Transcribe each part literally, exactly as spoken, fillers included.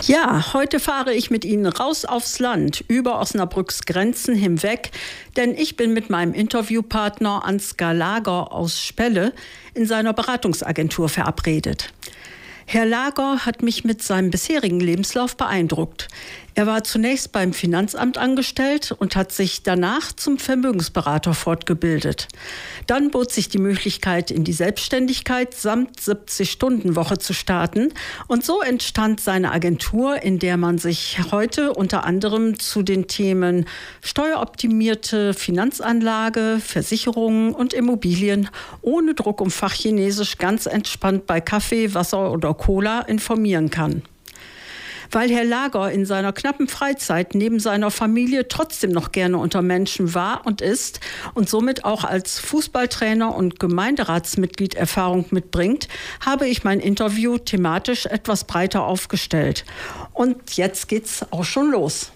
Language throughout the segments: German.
Ja, heute fahre ich mit Ihnen raus aufs Land, über Osnabrücks Grenzen hinweg, denn ich bin mit meinem Interviewpartner Ansgar Lager aus Spelle in seiner Beratungsagentur verabredet. Herr Lager hat mich mit seinem bisherigen Lebenslauf beeindruckt. Er war zunächst beim Finanzamt angestellt und hat sich danach zum Vermögensberater fortgebildet. Dann bot sich die Möglichkeit, in die Selbstständigkeit samt siebzig-Stunden-Woche zu starten. Und so entstand seine Agentur, in der man sich heute unter anderem zu den Themen steueroptimierte Finanzanlage, Versicherungen und Immobilien ohne Druck um Fachchinesisch ganz entspannt bei Kaffee, Wasser oder Cola informieren kann. Weil Herr Lager in seiner knappen Freizeit neben seiner Familie trotzdem noch gerne unter Menschen war und ist und somit auch als Fußballtrainer und Gemeinderatsmitglied Erfahrung mitbringt, habe ich mein Interview thematisch etwas breiter aufgestellt. Und jetzt geht's auch schon los.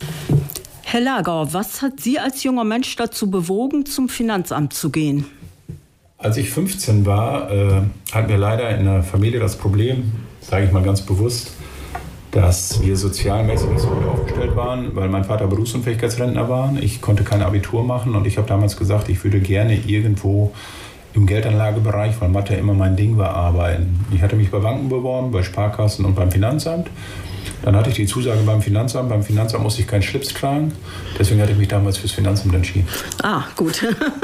Herr Lager, was hat Sie als junger Mensch dazu bewogen, zum Finanzamt zu gehen? Als ich fünfzehn war, äh, hatten wir leider in der Familie das Problem, sage ich mal ganz bewusst, dass wir sozialmäßig nicht so gut aufgestellt waren, weil mein Vater Berufsunfähigkeitsrentner war. Ich konnte kein Abitur machen und ich habe damals gesagt, ich würde gerne irgendwo im Geldanlagebereich, weil Mathe immer mein Ding war, arbeiten. Ich hatte mich bei Banken beworben, bei Sparkassen und beim Finanzamt. Dann hatte ich die Zusage beim Finanzamt. Beim Finanzamt musste ich keinen Schlips tragen. Deswegen hatte ich mich damals fürs Finanzamt entschieden. Ah, gut.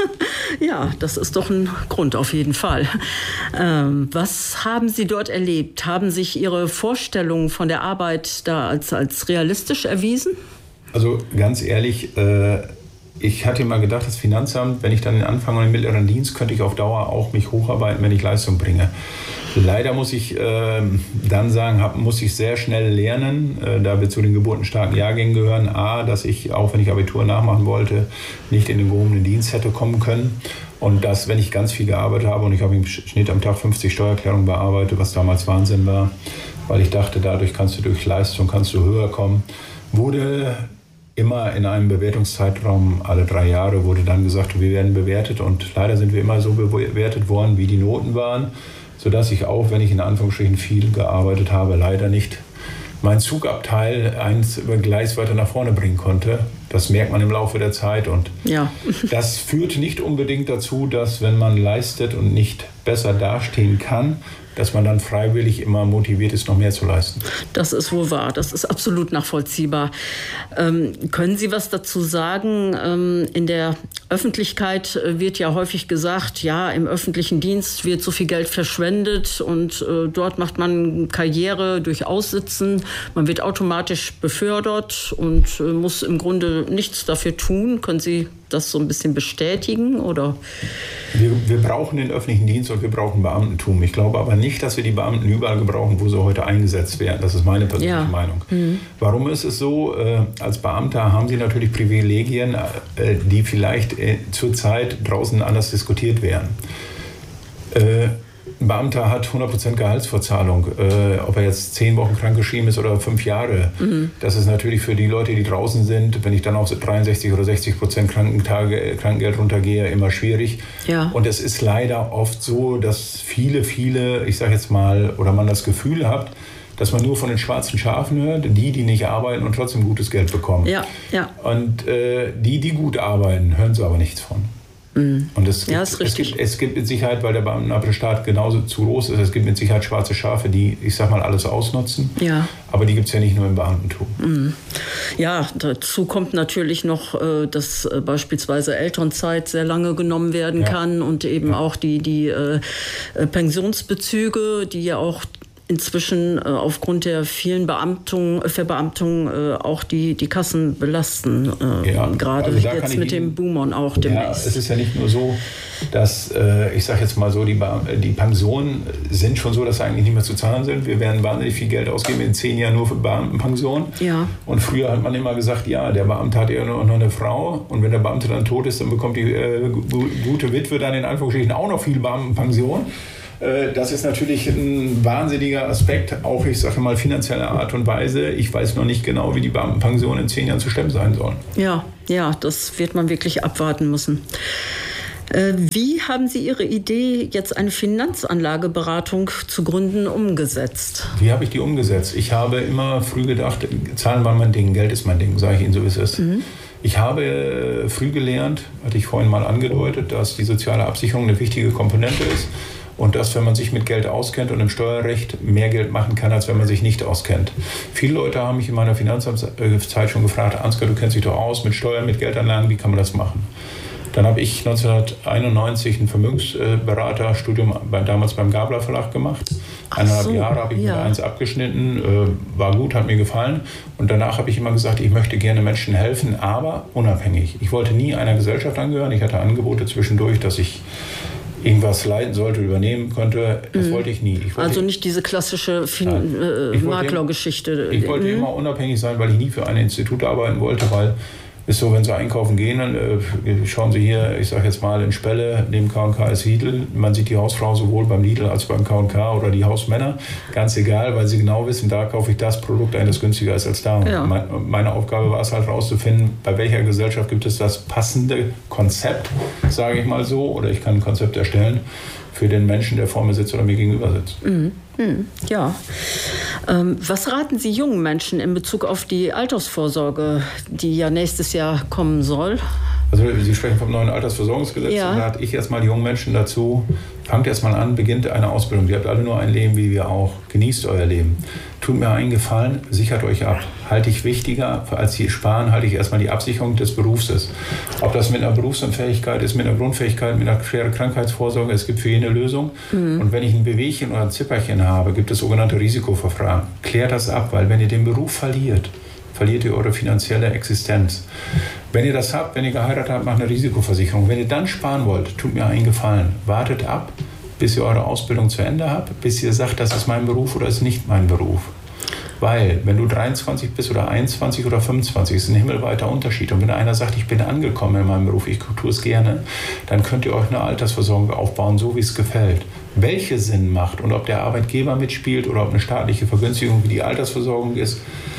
Ja, das ist doch ein Grund auf jeden Fall. Ähm, was haben Sie dort erlebt? Haben sich Ihre Vorstellungen von der Arbeit da als, als realistisch erwiesen? Also ganz ehrlich, äh, ich hatte immer gedacht, das Finanzamt, wenn ich dann anfange und im mittleren Dienst, könnte ich auf Dauer auch mich hocharbeiten, wenn ich Leistung bringe. Leider muss ich äh, dann sagen, hab, muss ich sehr schnell lernen, äh, da wir zu den geburtenstarken Jahrgängen gehören, a, dass ich, auch wenn ich Abitur nachmachen wollte, nicht in den gehobenen Dienst hätte kommen können. Und dass, wenn ich ganz viel gearbeitet habe und ich habe im Schnitt am Tag fünfzig Steuererklärungen bearbeitet, was damals Wahnsinn war, weil ich dachte, dadurch kannst du durch Leistung, kannst du höher kommen, wurde immer in einem Bewertungszeitraum, alle drei Jahre, wurde dann gesagt, wir werden bewertet. Und leider sind wir immer so bewertet worden, wie die Noten waren, sodass ich auch, wenn ich in Anführungsstrichen viel gearbeitet habe, leider nicht mein Zugabteil eins über Gleis weiter nach vorne bringen konnte. Das merkt man im Laufe der Zeit. Und ja. Das führt nicht unbedingt dazu, dass, wenn man leistet und nicht besser dastehen kann, dass man dann freiwillig immer motiviert ist, noch mehr zu leisten. Das ist wohl wahr, das ist absolut nachvollziehbar. Ähm, können Sie was dazu sagen? Ähm, in der Öffentlichkeit wird ja häufig gesagt, ja, im öffentlichen Dienst wird so viel Geld verschwendet und äh, dort macht man Karriere durch Aussitzen. Man wird automatisch befördert und äh, muss im Grunde nichts dafür tun. Können Sie das so ein bisschen bestätigen, oder? Wir, wir brauchen den öffentlichen Dienst und wir brauchen Beamtentum. Ich glaube aber nicht, dass wir die Beamten überall gebrauchen, wo sie heute eingesetzt werden. Das ist meine persönliche ja. Meinung. Mhm. Warum ist es so? Äh, als Beamter haben sie natürlich Privilegien, äh, die vielleicht äh, zurzeit draußen anders diskutiert werden. Äh, Ein Beamter hat hundert Prozent Gehaltsvorzahlung, äh, ob er jetzt zehn Wochen krankgeschrieben ist oder fünf Jahre. Mhm. Das ist natürlich für die Leute, die draußen sind, wenn ich dann auf dreiundsechzig oder sechzig Prozent Krankentage, Krankengeld runtergehe, immer schwierig. Ja. Und es ist leider oft so, dass viele, viele, ich sage jetzt mal, oder man das Gefühl hat, dass man nur von den schwarzen Schafen hört, die, die nicht arbeiten und trotzdem gutes Geld bekommen. Ja, ja. Und äh, die, die gut arbeiten, hören sie aber nichts von. Und es gibt, ja, ist es, gibt, es gibt mit Sicherheit, weil der Beamtenapparat genauso zu groß ist, es gibt mit Sicherheit schwarze Schafe, die, ich sag mal, alles ausnutzen. Ja. Aber die gibt es ja nicht nur im Beamtentum. Mhm. Ja, dazu kommt natürlich noch, dass beispielsweise Elternzeit sehr lange genommen werden ja. kann und eben ja. auch die, die äh, Pensionsbezüge, die ja auch inzwischen äh, aufgrund der vielen Beamtung, Verbeamtung äh, auch die, die Kassen belasten. Äh, ja, gerade also jetzt mit dem Boomern auch demnächst. Ja, es ist ja nicht nur so, dass, äh, ich sage jetzt mal so, die, die Pensionen sind schon so, dass sie eigentlich nicht mehr zu zahlen sind. Wir werden wahnsinnig viel Geld ausgeben in zehn Jahren nur für Beamtenpension. Ja. Und früher hat man immer gesagt, ja, der Beamte hat ja noch eine Frau und wenn der Beamte dann tot ist, dann bekommt die äh, gute Witwe dann in Anführungsstrichen auch noch viel Beamtenpension. Das ist natürlich ein wahnsinniger Aspekt, auch ich sage mal finanzieller Art und Weise. Ich weiß noch nicht genau, wie die Beamtenpension in zehn Jahren zu stemmen sein sollen. Ja, ja, das wird man wirklich abwarten müssen. Wie haben Sie Ihre Idee, jetzt eine Finanzanlageberatung zu gründen, umgesetzt? Wie habe ich die umgesetzt? Ich habe immer früh gedacht, Zahlen waren mein Ding, Geld ist mein Ding, sage ich Ihnen so, wie es ist. Mhm. Ich habe früh gelernt, hatte ich vorhin mal angedeutet, dass die soziale Absicherung eine wichtige Komponente ist und dass, wenn man sich mit Geld auskennt und im Steuerrecht, mehr Geld machen kann, als wenn man sich nicht auskennt. Viele Leute haben mich in meiner Finanzamtszeit schon gefragt, Ansgar, du kennst dich doch aus mit Steuern, mit Geldanlagen, wie kann man das machen? Dann habe ich neunzehnhunderteinundneunzig ein Vermögensberaterstudium damals beim Gabler Verlag gemacht. Eineinhalb so, Jahre habe ich ja. mit eins abgeschnitten, war gut, hat mir gefallen. Und danach habe ich immer gesagt, ich möchte gerne Menschen helfen, aber unabhängig. Ich wollte nie einer Gesellschaft angehören. Ich hatte Angebote zwischendurch, dass ich irgendwas leiten sollte, übernehmen konnte. Das mhm. wollte ich nie. Ich wollte, also nicht diese klassische fin- äh, Maklergeschichte. Ich wollte mhm. immer unabhängig sein, weil ich nie für ein Institut arbeiten wollte, weil ist so, wenn Sie einkaufen gehen, dann äh, schauen Sie hier, ich sage jetzt mal in Spelle, neben K und K ist Lidl. Man sieht die Hausfrau sowohl beim Lidl als beim K und K oder die Hausmänner. Ganz egal, weil sie genau wissen, da kaufe ich das Produkt ein, das günstiger ist als da. Ja. Mein, meine Aufgabe war es halt herauszufinden, bei welcher Gesellschaft gibt es das passende Konzept, sage ich mal so, oder ich kann ein Konzept erstellen für den Menschen, der vor mir sitzt oder mir gegenüber sitzt. Mhm. Ja. Ähm, was raten Sie jungen Menschen in Bezug auf die Altersvorsorge, die ja nächstes Jahr kommen soll? Also Sie sprechen vom neuen Altersversorgungsgesetz. Ja. Und da rate ich erstmal die jungen Menschen dazu, fangt erstmal an, beginnt eine Ausbildung. Ihr habt alle nur ein Leben, wie wir auch. Genießt euer Leben. Tut mir einen Gefallen, sichert euch ab. Halte ich wichtiger, als die Sparen, halte ich erstmal die Absicherung des Berufs ist. Ob das mit einer Berufsunfähigkeit ist, mit einer Grundfähigkeit, mit einer schweren Krankheitsvorsorge, es gibt für jeden eine Lösung. Mhm. Und wenn ich ein Bewegchen oder ein Zipperchen habe, gibt es sogenannte Risikoverfahren. Klärt das ab, weil wenn ihr den Beruf verliert, verliert ihr eure finanzielle Existenz. Wenn ihr das habt, wenn ihr geheiratet habt, macht eine Risikoversicherung. Wenn ihr dann sparen wollt, tut mir einen Gefallen. Wartet ab, bis ihr eure Ausbildung zu Ende habt, bis ihr sagt, das ist mein Beruf oder ist nicht mein Beruf. Weil, wenn du dreiundzwanzig bist oder einundzwanzig oder fünfundzwanzig, ist ein himmelweiter Unterschied. Und wenn einer sagt, ich bin angekommen in meinem Beruf, ich tue es gerne, dann könnt ihr euch eine Altersversorgung aufbauen, so wie es gefällt. Welche Sinn macht und ob der Arbeitgeber mitspielt oder ob eine staatliche Vergünstigung wie die Altersversorgung ist,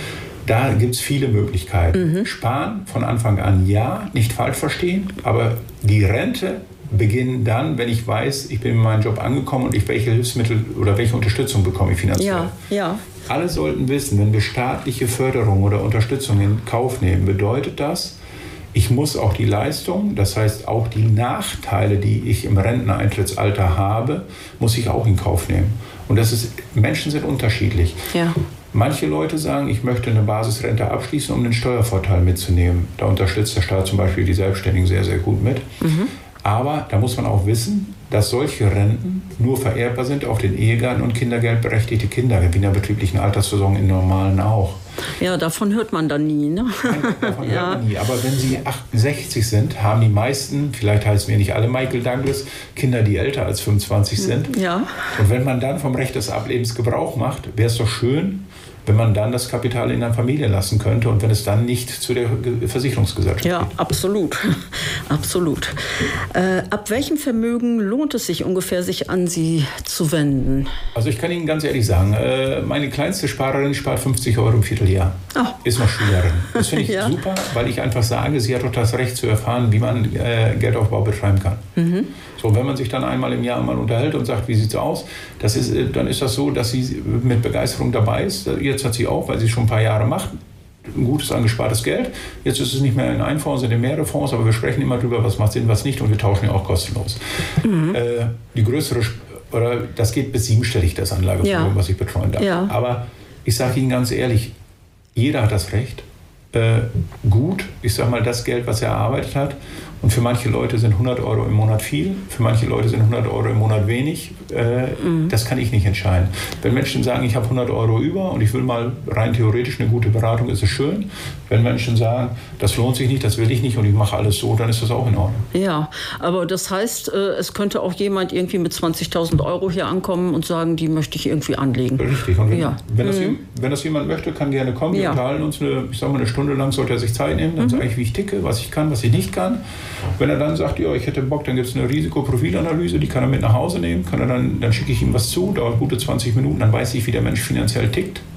da gibt es viele Möglichkeiten. Mhm. Sparen von Anfang an ja, nicht falsch verstehen, aber die Rente beginnt dann, wenn ich weiß, ich bin in meinem Job angekommen und ich welche Hilfsmittel oder welche Unterstützung bekomme ich finanziell. Ja, ja. Alle sollten wissen, wenn wir staatliche Förderung oder Unterstützung in Kauf nehmen, bedeutet das, ich muss auch die Leistung, das heißt auch die Nachteile, die ich im Renteneintrittsalter habe, muss ich auch in Kauf nehmen. Und das ist, Menschen sind unterschiedlich. Ja. Manche Leute sagen, ich möchte eine Basisrente abschließen, um den Steuervorteil mitzunehmen. Da unterstützt der Staat zum Beispiel die Selbstständigen sehr, sehr gut mit. Mhm. Aber da muss man auch wissen, dass solche Renten nur vererbbar sind auf den Ehegatten und kindergeldberechtigte Kinder, wie in der betrieblichen Altersversorgung in normalen auch. Ja, davon hört man dann nie, ne? Nein, davon ja. hört man nie. Aber wenn Sie achtundsechzig sind, haben die meisten, vielleicht heißen wir nicht alle Michael Douglas, Kinder, die älter als fünfundzwanzig sind. Ja. Und wenn man dann vom Recht des Ablebens Gebrauch macht, wäre es doch schön, wenn man dann das Kapital in der Familie lassen könnte und wenn es dann nicht zu der Versicherungsgesellschaft ja, geht. Ja, absolut. absolut. Äh, ab welchem Vermögen lohnt es sich ungefähr, sich an Sie zu wenden? Also ich kann Ihnen ganz ehrlich sagen, äh, meine kleinste Sparerin spart fünfzig Euro im Vierteljahr. Oh. Ist noch Schülerin. Das finde ich ja. super, weil ich einfach sage, sie hat doch das Recht zu erfahren, wie man äh, Geldaufbau betreiben kann. Mhm. So, wenn man sich dann einmal im Jahr mal unterhält und sagt, wie sieht es aus, das ist, dann ist das so, dass sie mit Begeisterung dabei ist. Jetzt hat sie auch, weil sie es schon ein paar Jahre macht, ein gutes angespartes Geld. Jetzt ist es nicht mehr in einem Fonds, sondern in mehrere Fonds, aber wir sprechen immer darüber, was macht Sinn, was nicht und wir tauschen ja auch kostenlos. Mhm. Äh, die größere, oder das geht bis siebenstellig, das Anlagevermögen, ja. was ich betreuen darf. Ja. Aber ich sage Ihnen ganz ehrlich, jeder hat das Recht, äh, gut, ich sage mal, das Geld, was er erarbeitet hat. Und für manche Leute sind hundert Euro im Monat viel, für manche Leute sind hundert Euro im Monat wenig. Äh, mhm. Das kann ich nicht entscheiden. Wenn Menschen sagen, ich habe hundert Euro über und ich will mal rein theoretisch eine gute Beratung, ist es schön. Wenn Menschen sagen, das lohnt sich nicht, das will ich nicht und ich mache alles so, dann ist das auch in Ordnung. Ja, aber das heißt, es könnte auch jemand irgendwie mit zwanzigtausend Euro hier ankommen und sagen, die möchte ich irgendwie anlegen. Richtig. Und wenn, ja. wenn, das, mhm. wenn das jemand möchte, kann gerne kommen. Wir ja. unterhalten uns, eine, ich sage mal, eine Stunde lang sollte er sich Zeit nehmen. Dann mhm. sage ich, wie ich ticke, was ich kann, was ich nicht kann. Wenn er dann sagt, ja, ich hätte Bock, dann gibt es eine Risikoprofilanalyse, die kann er mit nach Hause nehmen, kann er dann, dann schicke ich ihm was zu, dauert gute zwanzig Minuten, dann weiß ich, wie der Mensch finanziell tickt.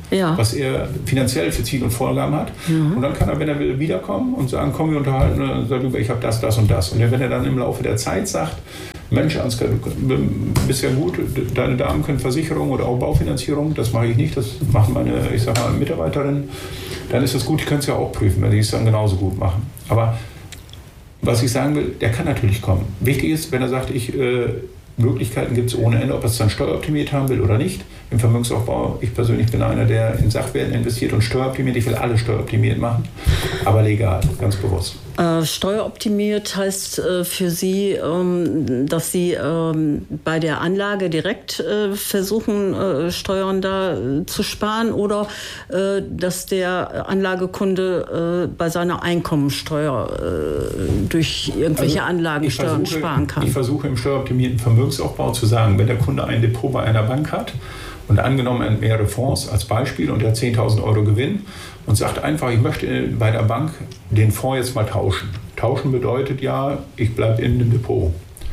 ja. was er finanziell für Ziel und Vorgaben hat. Mhm. Und dann kann er, wenn er will, wiederkommen und sagen, komm, wir unterhalten darüber, ich habe das, das und das. Und wenn er dann im Laufe der Zeit sagt, Mensch, Ansgar, du bist ja gut, deine Damen können Versicherung oder auch Baufinanzierung, das mache ich nicht, das machen meine, ich sag mal, Mitarbeiterinnen, dann ist das gut, die können es ja auch prüfen, wenn die es dann genauso gut machen. Aber was ich sagen will, der kann natürlich kommen. Wichtig ist, wenn er sagt, ich, äh, Möglichkeiten gibt es ohne Ende, ob er es dann steueroptimiert haben will oder nicht. Im Vermögensaufbau, ich persönlich bin einer, der in Sachwerten investiert und steueroptimiert. Ich will alle steueroptimiert machen, aber legal, ganz bewusst. Äh, steueroptimiert heißt äh, für Sie, ähm, dass Sie ähm, bei der Anlage direkt äh, versuchen, äh, Steuern da äh, zu sparen oder äh, dass der Anlagekunde äh, bei seiner Einkommensteuer äh, durch irgendwelche also Anlagensteuern versuche, sparen kann? Ich versuche im steueroptimierten Vermögensaufbau zu sagen, wenn der Kunde ein Depot bei einer Bank hat und angenommen er hat mehrere Fonds als Beispiel und er hat zehntausend Euro Gewinn und sagt einfach, ich möchte bei der Bank den Fonds jetzt mal tauschen. Tauschen bedeutet ja, ich bleibe in dem Depot.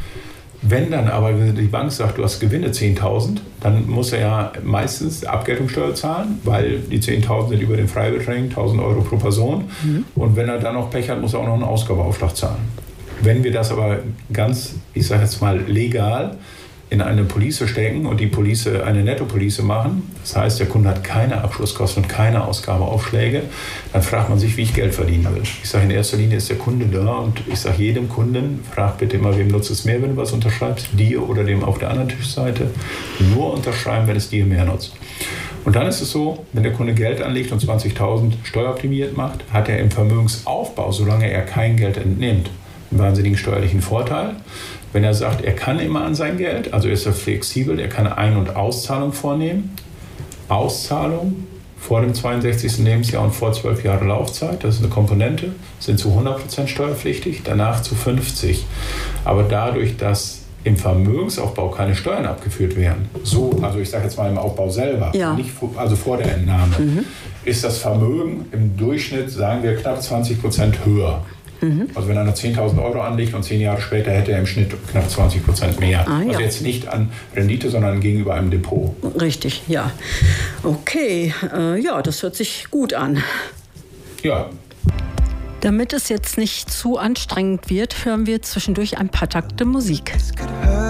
Wenn dann aber die Bank sagt, du hast Gewinne zehntausend, dann muss er ja meistens Abgeltungssteuer zahlen, weil die zehntausend sind über den Freibeträgen, tausend Euro pro Person. Mhm. Und wenn er dann noch Pech hat, muss er auch noch einen Ausgabeaufschlag zahlen. Wenn wir das aber ganz, ich sage jetzt mal legal, in eine Police stecken und die Police eine Nettopolice machen, das heißt, der Kunde hat keine Abschlusskosten und keine Ausgabeaufschläge, dann fragt man sich, wie ich Geld verdienen will. Ich sage, in erster Linie ist der Kunde da und ich sage jedem Kunden, frag bitte immer, wem nutzt es mehr, wenn du was unterschreibst, dir oder dem auf der anderen Tischseite. Nur unterschreiben, wenn es dir mehr nutzt. Und dann ist es so, wenn der Kunde Geld anlegt und zwanzigtausend steueroptimiert macht, hat er im Vermögensaufbau, solange er kein Geld entnimmt, einen wahnsinnigen steuerlichen Vorteil. Wenn er sagt, er kann immer an sein Geld, also ist er flexibel, er kann Ein- und Auszahlung vornehmen. Auszahlung vor dem zweiundsechzigsten Lebensjahr und vor zwölf Jahre Laufzeit, das ist eine Komponente, sind zu hundert Prozent steuerpflichtig, danach zu fünfzig. Aber dadurch, dass im Vermögensaufbau keine Steuern abgeführt werden, so, also ich sage jetzt mal im Aufbau selber, ja. nicht, also vor der Entnahme, mhm. ist das Vermögen im Durchschnitt, sagen wir, knapp zwanzig Prozent höher. Mhm. Also wenn einer zehntausend Euro anlegt und zehn Jahre später hätte er im Schnitt knapp zwanzig Prozent mehr. Ah, ja. Also jetzt nicht an Rendite, sondern gegenüber einem Depot. Richtig, ja. Okay, äh, ja, das hört sich gut an. Ja. Damit es jetzt nicht zu anstrengend wird, hören wir zwischendurch ein paar Takte Musik.